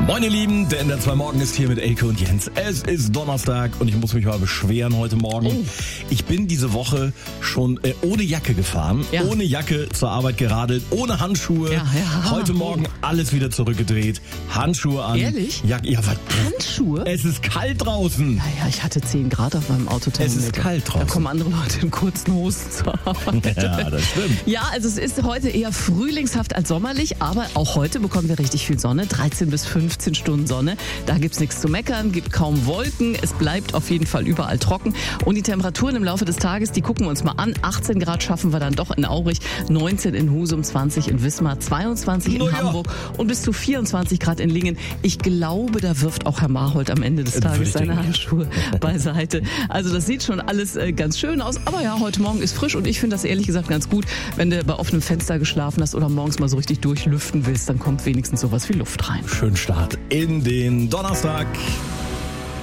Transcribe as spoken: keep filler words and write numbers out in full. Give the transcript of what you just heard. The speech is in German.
Moin ihr Lieben, der N D R zwei Morgen ist hier mit Elke und Jens. Es ist Donnerstag und ich muss mich mal beschweren heute Morgen. Oh. Ich bin diese Woche schon äh, ohne Jacke gefahren, ja. ohne Jacke zur Arbeit geradelt, ohne Handschuhe. Ja, ja. Heute Morgen alles wieder zurückgedreht, Handschuhe an. Ehrlich? Jacke, ja, was? Handschuhe? Es ist kalt draußen. Naja, ich hatte zehn Grad auf meinem Autothermometer. Es ist kalt draußen. Da kommen andere Leute in kurzen Hosen zur Arbeit. Ja, das stimmt. Ja, also es ist heute eher frühlingshaft als sommerlich, aber auch heute bekommen wir richtig viel Sonne, dreizehn bis fünfzehn Stunden Sonne. Da gibt's nichts zu meckern, gibt kaum Wolken. Es bleibt auf jeden Fall überall trocken. Und die Temperaturen im Laufe des Tages, die gucken wir uns mal an. achtzehn Grad schaffen wir dann doch in Aurich, neunzehn in Husum, zwanzig in Wismar, zweiundzwanzig in oh ja. Hamburg und bis zu vierundzwanzig Grad in Lingen. Ich glaube, da wirft auch Herr Marhold am Ende des Tages seine denken. Handschuhe beiseite. Also das sieht schon alles äh, ganz schön aus. Aber ja, heute Morgen ist frisch und ich finde das ehrlich gesagt ganz gut, wenn du bei offenem Fenster geschlafen hast oder morgens mal so richtig durchlüften willst, dann kommt wenigstens sowas wie Luft rein. Schönen Start in den Donnerstag.